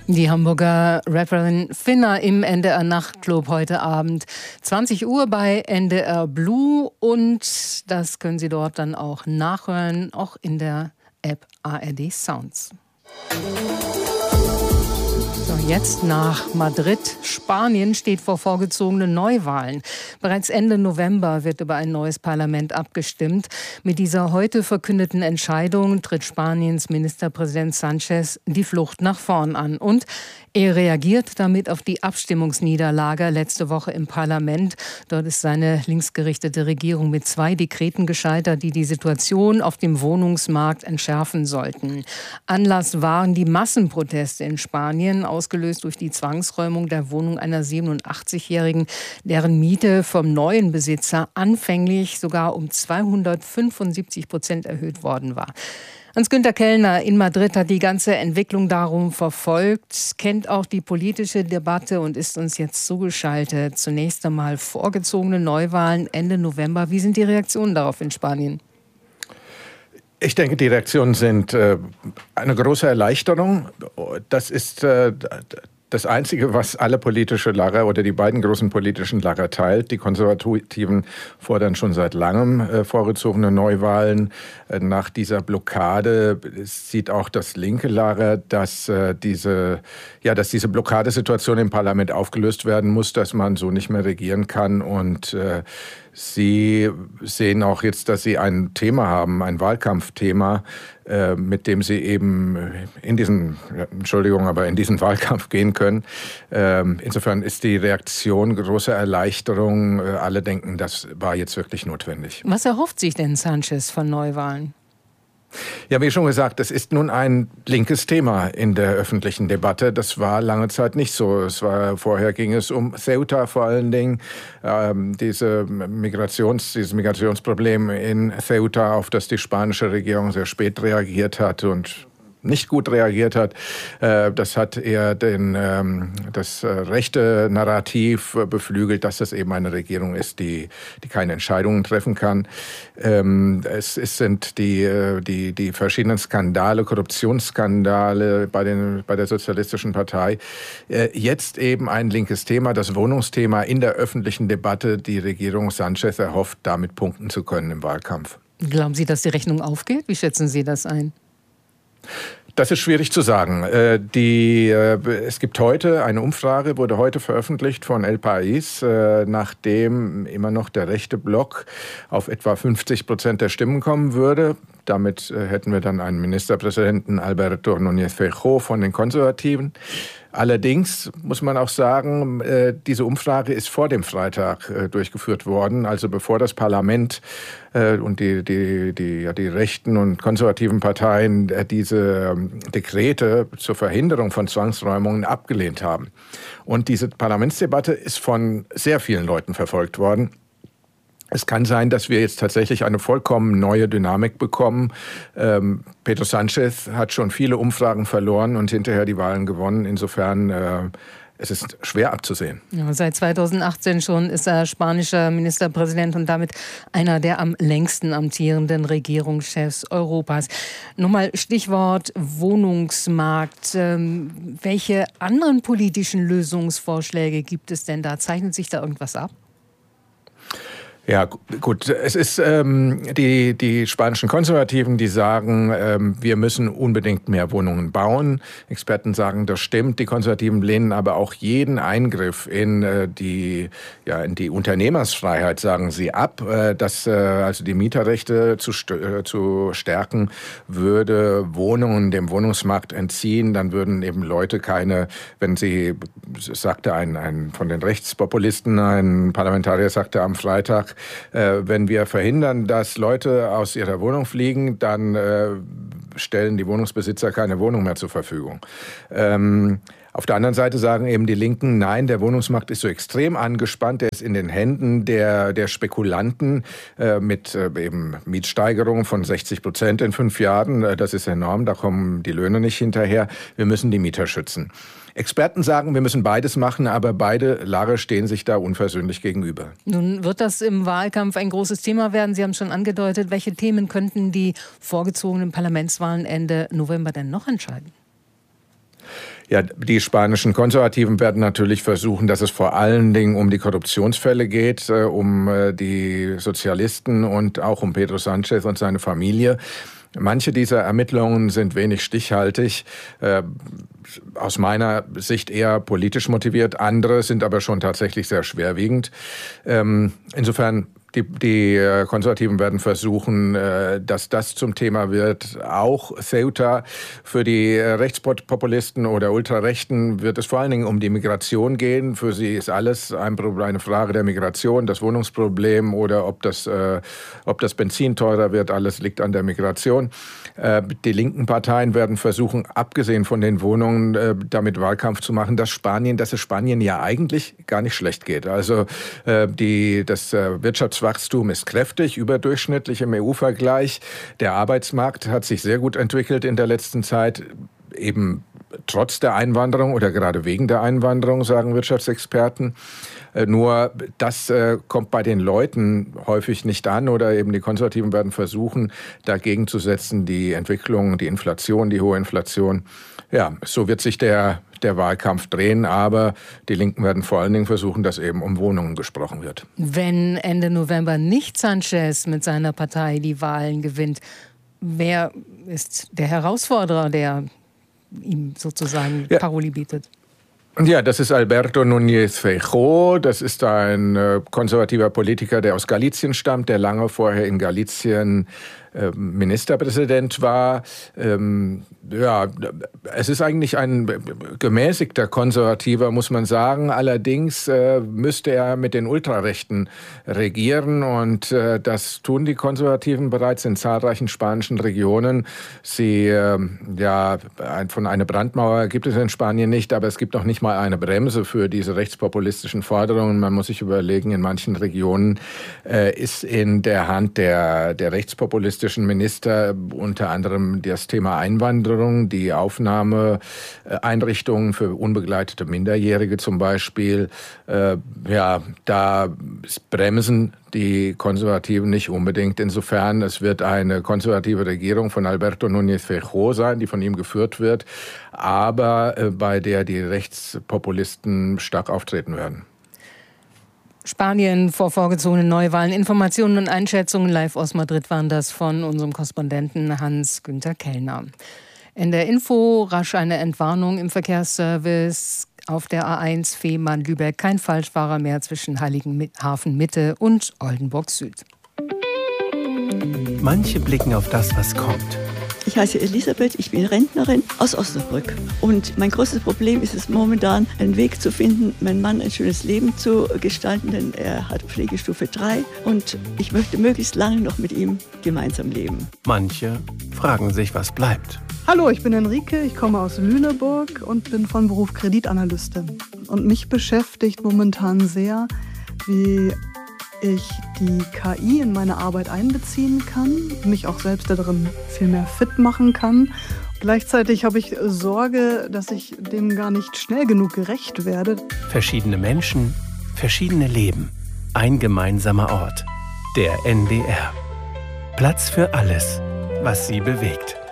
Die Hamburger Rapperin Finna im NDR Nachtclub heute Abend. 20 Uhr bei NDR Blue und das können Sie dort dann auch nachhören, auch in der App ARD Sounds. So, jetzt nach Madrid. Spanien steht vor vorgezogenen Neuwahlen. Bereits Ende November wird über ein neues Parlament abgestimmt. Mit dieser heute verkündeten Entscheidung tritt Spaniens Ministerpräsident Sánchez die Flucht nach vorn an. Und er reagiert damit auf die Abstimmungsniederlage letzte Woche im Parlament. Dort ist seine linksgerichtete Regierung mit 2 Dekreten gescheitert, die die Situation auf dem Wohnungsmarkt entschärfen sollten. Anlass waren die Massenproteste in Spanien, ausgelöst durch die Zwangsräumung der Wohnung einer 87-Jährigen, deren Miete vom neuen Besitzer anfänglich sogar um 275% erhöht worden war. Hans-Günter Kellner in Madrid hat die ganze Entwicklung darum verfolgt, kennt auch die politische Debatte und ist uns jetzt zugeschaltet. Zunächst einmal vorgezogene Neuwahlen Ende November. Wie sind die Reaktionen darauf in Spanien? Ich denke, die Reaktionen sind eine große Erleichterung. Das ist das Einzige, was alle politische Lager oder die beiden großen politischen Lager teilt. Die Konservativen fordern schon seit langem vorgezogene Neuwahlen. Nach dieser Blockade sieht auch das linke Lager, dass diese Blockadesituation im Parlament aufgelöst werden muss, dass man so nicht mehr regieren kann. Und Sie sehen auch jetzt, dass Sie ein Thema haben, ein Wahlkampfthema, mit dem Sie eben in diesen Wahlkampf gehen können. Insofern ist die Reaktion große Erleichterung. Alle denken, das war jetzt wirklich notwendig. Was erhofft sich denn Sánchez von Neuwahlen? Ja, wie schon gesagt, es ist nun ein linkes Thema in der öffentlichen Debatte. Das war lange Zeit nicht so. Vorher ging es um Ceuta vor allen Dingen, dieses Migrationsproblem in Ceuta, auf das die spanische Regierung sehr spät reagiert hat und nicht gut reagiert hat. Das hat eher das rechte Narrativ beflügelt, dass das eben eine Regierung ist, die keine Entscheidungen treffen kann. Es sind die verschiedenen Skandale, Korruptionsskandale bei der Sozialistischen Partei. Jetzt eben ein linkes Thema, das Wohnungsthema in der öffentlichen Debatte. Die Regierung Sánchez erhofft, damit punkten zu können im Wahlkampf. Glauben Sie, dass die Rechnung aufgeht? Wie schätzen Sie das ein? Das ist schwierig zu sagen. Es gibt heute eine Umfrage, wurde heute veröffentlicht von El País, nachdem immer noch der rechte Block auf etwa 50% der Stimmen kommen würde. Damit hätten wir dann einen Ministerpräsidenten, Alberto Núñez Feijóo von den Konservativen. Allerdings muss man auch sagen, diese Umfrage ist vor dem Freitag durchgeführt worden, also bevor das Parlament und die rechten und konservativen Parteien diese Dekrete zur Verhinderung von Zwangsräumungen abgelehnt haben. Und diese Parlamentsdebatte ist von sehr vielen Leuten verfolgt worden. Es kann sein, dass wir jetzt tatsächlich eine vollkommen neue Dynamik bekommen. Pedro Sánchez hat schon viele Umfragen verloren und hinterher die Wahlen gewonnen. Insofern es ist schwer abzusehen. Ja, seit 2018 schon ist er spanischer Ministerpräsident und damit einer der am längsten amtierenden Regierungschefs Europas. Nochmal Stichwort Wohnungsmarkt. Welche anderen politischen Lösungsvorschläge gibt es denn da? Zeichnet sich da irgendwas ab? Ja, gut. Es ist die spanischen Konservativen, die sagen, wir müssen unbedingt mehr Wohnungen bauen. Experten sagen, das stimmt. Die Konservativen lehnen aber auch jeden Eingriff in die Unternehmersfreiheit, sagen sie, ab. Also die Mieterrechte zu stärken, würde Wohnungen dem Wohnungsmarkt entziehen. Dann würden eben Leute sagte ein von den Rechtspopulisten, ein Parlamentarier sagte am Freitag, wenn wir verhindern, dass Leute aus ihrer Wohnung fliegen, dann stellen die Wohnungsbesitzer keine Wohnung mehr zur Verfügung. Auf der anderen Seite sagen eben die Linken, nein, der Wohnungsmarkt ist so extrem angespannt, der ist in den Händen der Spekulanten mit eben Mietsteigerungen von 60% in 5 Jahren. Das ist enorm, da kommen die Löhne nicht hinterher. Wir müssen die Mieter schützen. Experten sagen, wir müssen beides machen, aber beide Lager stehen sich da unversöhnlich gegenüber. Nun wird das im Wahlkampf ein großes Thema werden. Sie haben schon angedeutet, welche Themen könnten die vorgezogenen Parlamentswahlen Ende November denn noch entscheiden? Ja, die spanischen Konservativen werden natürlich versuchen, dass es vor allen Dingen um die Korruptionsfälle geht, um die Sozialisten und auch um Pedro Sánchez und seine Familie. Manche dieser Ermittlungen sind wenig stichhaltig, aus meiner Sicht eher politisch motiviert. Andere sind aber schon tatsächlich sehr schwerwiegend. Insofern die Konservativen werden versuchen, dass das zum Thema wird. Auch Ceuta. Für die Rechtspopulisten oder Ultrarechten wird es vor allen Dingen um die Migration gehen. Für sie ist alles eine Frage der Migration, das Wohnungsproblem oder ob das Benzin teurer wird. Alles liegt an der Migration. Die linken Parteien werden versuchen, abgesehen von den Wohnungen, damit Wahlkampf zu machen, dass es Spanien ja eigentlich gar nicht schlecht geht. Also das Wirtschaftswachstum ist kräftig, überdurchschnittlich im EU-Vergleich. Der Arbeitsmarkt hat sich sehr gut entwickelt in der letzten Zeit, eben trotz der Einwanderung oder gerade wegen der Einwanderung, sagen Wirtschaftsexperten. Nur das kommt bei den Leuten häufig nicht an oder eben die Konservativen werden versuchen, dagegen zu setzen, die Entwicklung, die Inflation, die hohe Inflation. Ja, so wird sich der Wahlkampf drehen, aber die Linken werden vor allen Dingen versuchen, dass eben um Wohnungen gesprochen wird. Wenn Ende November nicht Sánchez mit seiner Partei die Wahlen gewinnt, wer ist der Herausforderer, der ihm sozusagen Paroli bietet? Ja, das ist Alberto Núñez Feijóo. Das ist ein konservativer Politiker, der aus Galicien stammt, der lange vorher in Galicien Ministerpräsident war. Es ist eigentlich ein gemäßigter Konservativer, muss man sagen. Allerdings müsste er mit den Ultrarechten regieren und das tun die Konservativen bereits in zahlreichen spanischen Regionen. Von einer Brandmauer gibt es in Spanien nicht, aber es gibt noch nicht mal eine Bremse für diese rechtspopulistischen Forderungen. Man muss sich überlegen, in manchen Regionen ist in der Hand der rechtspopulistischen Minister unter anderem das Thema Einwanderung, die Aufnahmeeinrichtungen für unbegleitete Minderjährige zum Beispiel. Da bremsen die Konservativen nicht unbedingt. Insofern, es wird eine konservative Regierung von Alberto Núñez Feijóo sein, die von ihm geführt wird, aber bei der die Rechtspopulisten stark auftreten werden. Spanien vor vorgezogenen Neuwahlen. Informationen und Einschätzungen live aus Madrid waren das von unserem Korrespondenten Hans-Günther Kellner. In der Info rasch eine Entwarnung im Verkehrsservice auf der A1 Fehmarn-Lübeck. Kein Falschfahrer mehr zwischen Heiligenhafen Mitte und Oldenburg Süd. Manche blicken auf das, was kommt. Ich heiße Elisabeth, ich bin Rentnerin aus Osnabrück. Und mein größtes Problem ist es momentan, einen Weg zu finden, meinem Mann ein schönes Leben zu gestalten, denn er hat Pflegestufe 3 und ich möchte möglichst lange noch mit ihm gemeinsam leben. Manche fragen sich, was bleibt. Hallo, ich bin Henrike, ich komme aus Lüneburg und bin von Beruf Kreditanalystin. Und mich beschäftigt momentan sehr, wie ich die KI in meine Arbeit einbeziehen kann, mich auch selbst darin viel mehr fit machen kann. Gleichzeitig habe ich Sorge, dass ich dem gar nicht schnell genug gerecht werde. Verschiedene Menschen, verschiedene Leben. Ein gemeinsamer Ort. Der NDR. Platz für alles, was Sie bewegt.